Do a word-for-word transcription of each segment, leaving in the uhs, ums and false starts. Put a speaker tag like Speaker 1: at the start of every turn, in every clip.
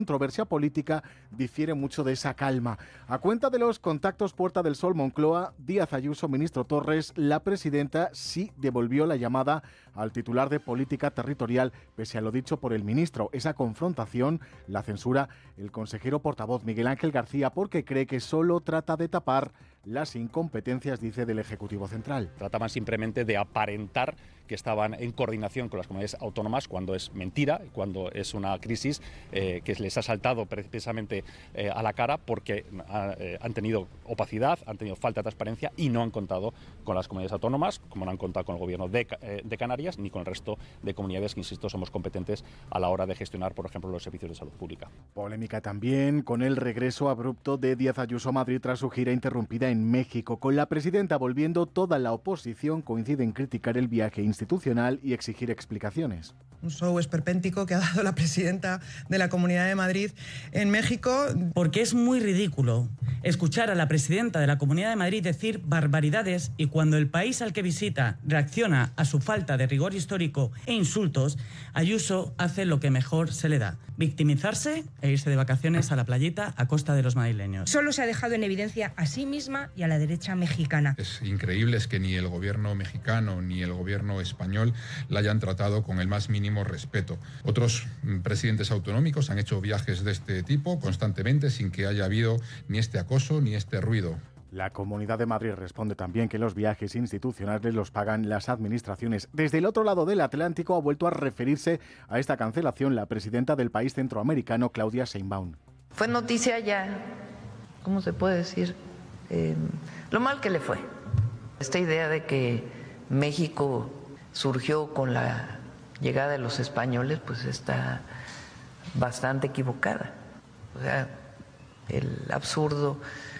Speaker 1: controversia política difiere mucho de esa calma. A cuenta de los contactos Puerta del Sol Moncloa, Díaz Ayuso, ministro Torres, la presidenta sí devolvió la llamada al titular de Política Territorial, pese a lo dicho por el ministro. Esa confrontación la censura el consejero portavoz Miguel Ángel García porque cree que solo trata de tapar las incompetencias, dice, del Ejecutivo Central.
Speaker 2: Trataban simplemente de aparentar que estaban en coordinación con las comunidades autónomas cuando es mentira, cuando es una crisis eh, que les ha saltado precisamente eh, a la cara porque ha, eh, han tenido opacidad, han tenido falta de transparencia y no han contado con las comunidades autónomas, como no han contado con el gobierno de, eh, de Canarias ni con el resto de comunidades que, insisto, somos competentes a la hora de gestionar, por ejemplo, los servicios de salud pública.
Speaker 1: Polémica también con el regreso abrupto de Díaz Ayuso a Madrid tras su gira interrumpida en México. Con la presidenta volviendo, toda la oposición coincide en criticar el viaje institucional y exigir explicaciones.
Speaker 3: Un show esperpéntico que ha dado la presidenta de la Comunidad de Madrid en México.
Speaker 4: Porque es muy ridículo escuchar a la presidenta de la Comunidad de Madrid decir barbaridades y cuando el país al que visita reacciona a su falta de rigor histórico e insultos, Ayuso hace lo que mejor se le da: victimizarse e irse de vacaciones a la playita a costa de los madrileños.
Speaker 5: Solo se ha dejado en evidencia a sí misma y a la derecha mexicana.
Speaker 6: Es increíble es que ni el gobierno mexicano ni el gobierno español la hayan tratado con el más mínimo respeto. Otros presidentes autonómicos han hecho viajes de este tipo constantemente sin que haya habido ni este acoso ni este ruido.
Speaker 1: La Comunidad de Madrid responde también que los viajes institucionales los pagan las administraciones. Desde el otro lado del Atlántico ha vuelto a referirse a esta cancelación la presidenta del país centroamericano, Claudia Sheinbaum.
Speaker 7: Fue noticia ya, ¿cómo se puede decir? Eh, lo mal que le fue. Esta idea de que México surgió con la llegada de los españoles, pues está bastante equivocada. O sea, el absurdo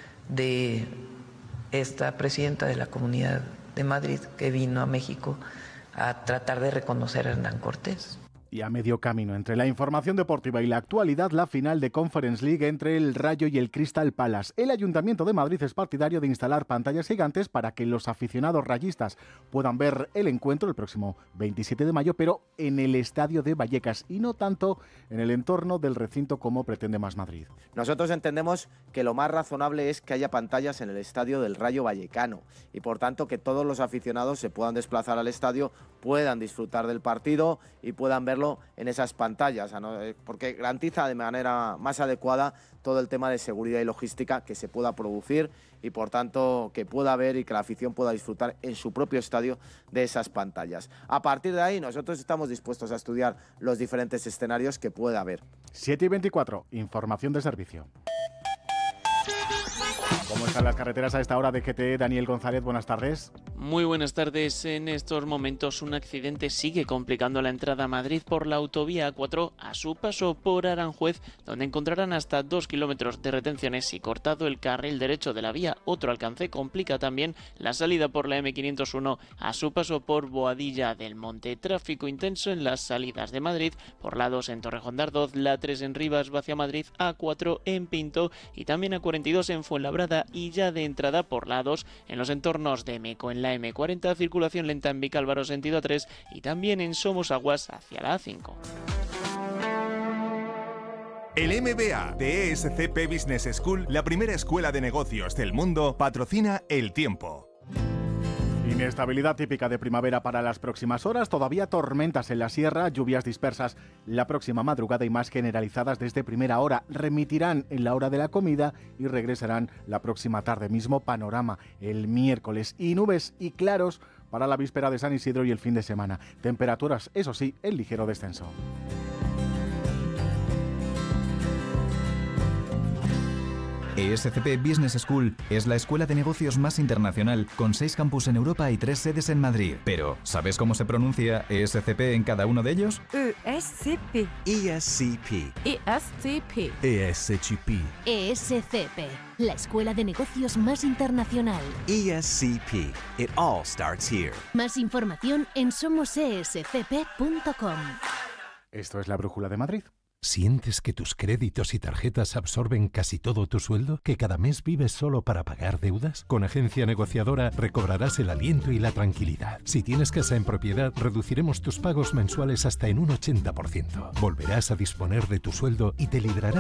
Speaker 7: de esta presidenta de la Comunidad de Madrid que vino a México a tratar de reconocer a Hernán Cortés.
Speaker 1: Y a medio camino entre la información deportiva y la actualidad, la final de Conference League entre el Rayo y el Crystal Palace. El Ayuntamiento de Madrid es partidario de instalar pantallas gigantes para que los aficionados rayistas puedan ver el encuentro el próximo veintisiete de mayo, pero en el estadio de Vallecas y no tanto en el entorno del recinto como pretende Más Madrid.
Speaker 8: Nosotros entendemos que lo más razonable es que haya pantallas en el estadio del Rayo Vallecano y por tanto que todos los aficionados se puedan desplazar al estadio, puedan disfrutar del partido y puedan verlo en esas pantallas, porque garantiza de manera más adecuada todo el tema de seguridad y logística que se pueda producir y por tanto que pueda haber y que la afición pueda disfrutar en su propio estadio de esas pantallas. A partir de ahí nosotros estamos dispuestos a estudiar los diferentes escenarios que pueda haber.
Speaker 1: siete y veinticuatro, información de servicio. ¿Cómo están las carreteras a esta hora de G T E? Daniel González, buenas tardes.
Speaker 9: Muy buenas tardes. En estos momentos un accidente sigue complicando la entrada a Madrid por la autovía A cuatro a su paso por Aranjuez, donde encontrarán hasta dos kilómetros de retenciones y cortado el carril derecho de la vía. Otro alcance complica también la salida por la M quinientos uno a su paso por Boadilla del Monte. Tráfico intenso en las salidas de Madrid por la dos en Torrejón de Ardoz, la tres en Rivas hacia Madrid, A cuatro en Pinto y también A cuarenta y dos en Fuenlabrada y ya de entrada por la dos en los entornos de Meco. En la M cuarenta, circulación lenta en Vicálvaro sentido A tres y también en Somosaguas hacia la A cinco.
Speaker 10: El M B A de E S C P Business School, la primera escuela de negocios del mundo, patrocina El Tiempo.
Speaker 1: Inestabilidad típica de primavera para las próximas horas, todavía tormentas en la sierra, lluvias dispersas la próxima madrugada y más generalizadas desde primera hora. Remitirán en la hora de la comida y regresarán la próxima tarde. Mismo panorama el miércoles y nubes y claros para la víspera de San Isidro y el fin de semana. Temperaturas, eso sí, en ligero descenso.
Speaker 11: E S C P Business School es la escuela de negocios más internacional, con seis campus en Europa y tres sedes en Madrid. Pero, ¿sabes cómo se pronuncia E S C P en cada uno de ellos?
Speaker 12: E S C P.
Speaker 13: E S C P.
Speaker 12: E S C P.
Speaker 13: E S C P.
Speaker 14: E S C P, la escuela de negocios más internacional.
Speaker 13: E S C P. It all starts here.
Speaker 14: Más información en somos e s c p punto com.
Speaker 1: Esto es la Brújula de Madrid.
Speaker 15: ¿Sientes que tus créditos y tarjetas absorben casi todo tu sueldo? ¿Que cada mes vives solo para pagar deudas? Con Agencia Negociadora recobrarás el aliento y la tranquilidad. Si tienes casa en propiedad, reduciremos tus pagos mensuales hasta en un ochenta por ciento. Volverás a disponer de tu sueldo y te librarás